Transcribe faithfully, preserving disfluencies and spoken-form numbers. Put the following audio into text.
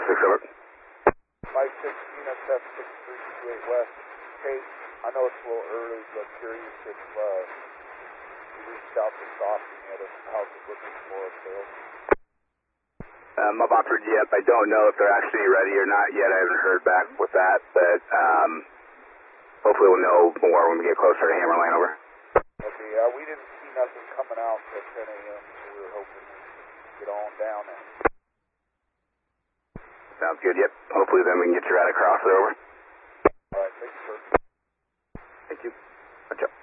six, over. five sixteen S F six three two eight West. Hey, I know it's a little early, but curious if uh, you reached out to Saucy yet, and how's it looking for a sale? Um, I've offered yet. I don't know if they're actually ready or not yet. I haven't heard back with that, but um, hopefully we'll know more when we get closer to Hammerline, over. Okay, uh, we didn't see nothing coming out till ten A M, so we were hoping we could get on down there. Sounds good, yep. Hopefully then we can get you right across there, over. All right, thanks, sir. Thank you. Watch out.